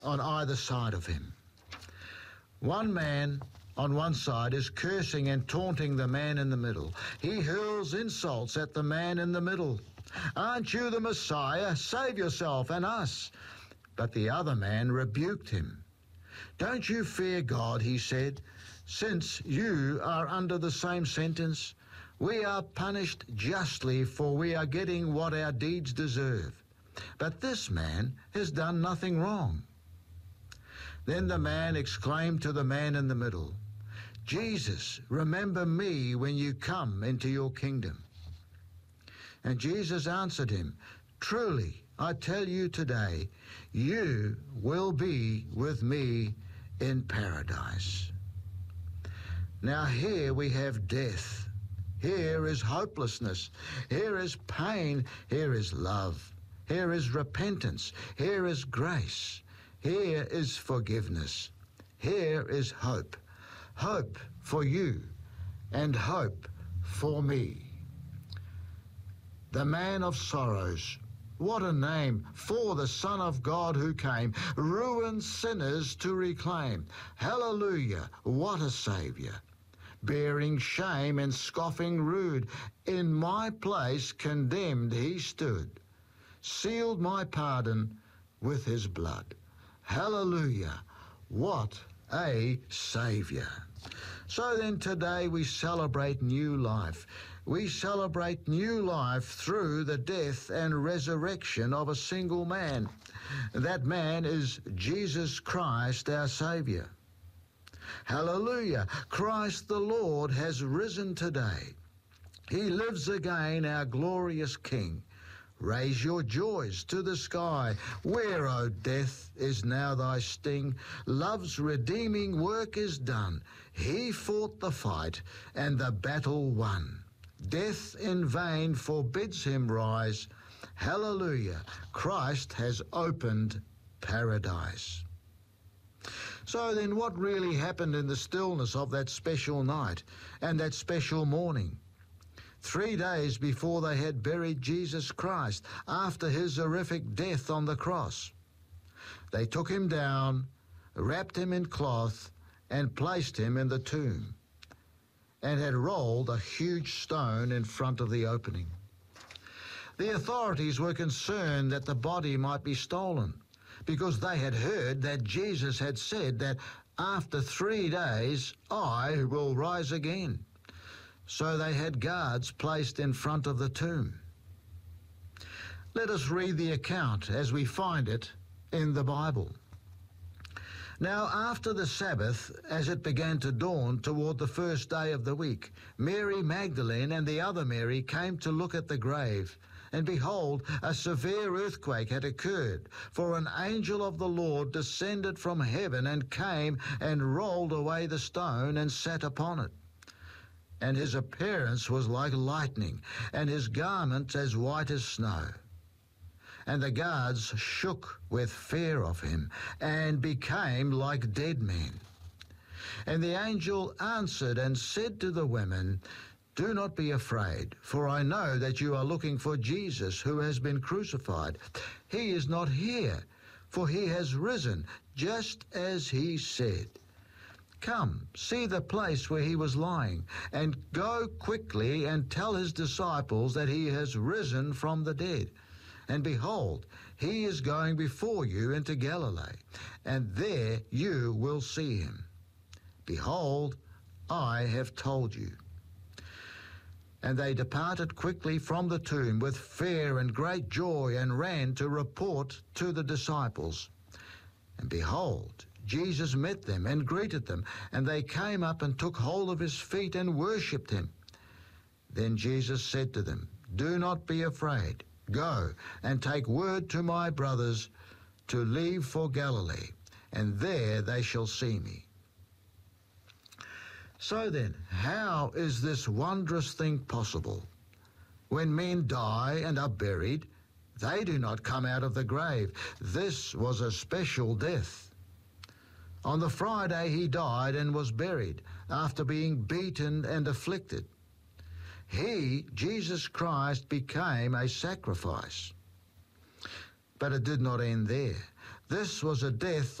on either side of him. One man on one side is cursing and taunting the man in the middle. He hurls insults at the man in the middle. "Aren't you the Messiah? Save yourself and us." But the other man rebuked him. "Don't you fear God," he said, "since you are under the same sentence? We are punished justly, for we are getting what our deeds deserve. But this man has done nothing wrong." Then the man exclaimed to the man in the middle, "Jesus, remember me when you come into your kingdom." And Jesus answered him, "Truly, I tell you today, you will be with me in paradise." Now here we have death. Here is hopelessness. Here is pain. Here is love. Here is repentance. Here is grace. Here is forgiveness. Here is hope. Hope for you and hope for me. The Man of Sorrows. What a name for the Son of God who came, ruined sinners to reclaim. Hallelujah, what a Saviour. Bearing shame and scoffing rude, in my place condemned he stood. Sealed my pardon with his blood. Hallelujah, what a Saviour. So then today we celebrate new life. We celebrate new life through the death and resurrection of a single man. That man is Jesus Christ, our Saviour. Hallelujah, Christ the Lord has risen today. He lives again, our glorious King. Raise your joys to the sky. Where, O death, is now thy sting? Love's redeeming work is done. He fought the fight and the battle won. Death in vain forbids him rise. Hallelujah, Christ has opened paradise. So then what really happened in the stillness of that special night and that special morning? 3 days before they had buried Jesus Christ after his horrific death on the cross, they took him down, wrapped him in cloth, and placed him in the tomb, and had rolled a huge stone in front of the opening. The authorities were concerned that the body might be stolen, because they had heard that Jesus had said that after 3 days I will rise again. So they had guards placed in front of the tomb. Let us read the account as we find it in the Bible. Now after the Sabbath, as it began to dawn toward the first day of the week, Mary Magdalene and the other Mary came to look at the grave. And behold, a severe earthquake had occurred, for an angel of the Lord descended from heaven and came and rolled away the stone and sat upon it. And his appearance was like lightning, and his garments as white as snow. And the guards shook with fear of him, and became like dead men. And the angel answered and said to the women, "Do not be afraid, for I know that you are looking for Jesus who has been crucified. He is not here, for he has risen, just as he said. Come, see the place where he was lying, and go quickly and tell his disciples that he has risen from the dead. And behold, he is going before you into Galilee, and there you will see him. Behold, I have told you." And they departed quickly from the tomb with fear and great joy, and ran to report to the disciples. And behold, Jesus met them and greeted them, and they came up and took hold of his feet and worshipped him. Then Jesus said to them, "Do not be afraid. Go and take word to my brothers to leave for Galilee, and there they shall see me." So then, how is this wondrous thing possible? When men die and are buried, they do not come out of the grave. This was a special death. On the Friday he died and was buried, after being beaten and afflicted. He, Jesus Christ, became a sacrifice. But it did not end there. This was a death